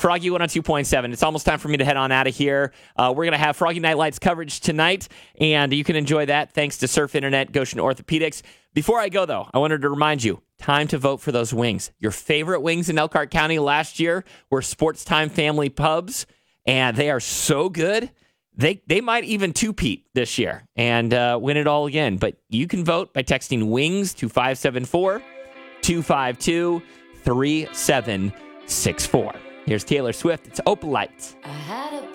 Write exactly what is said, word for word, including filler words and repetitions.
Froggy one oh two point seven. It's almost time for me to head on out of here. Uh, we're going to have Froggy Night Lights coverage tonight, and you can enjoy that thanks to Surf Internet, Goshen Orthopedics. Before I go, though, I wanted to remind you, time to vote for those wings. Your favorite wings in Elkhart County last year were Sports Time Family Pubs, and they are so good. They they might even two-peat this year and uh, win it all again. But you can vote by texting WINGS to five seven four, two five two, three seven six four. Here's Taylor Swift. It's Opal Lights. I had a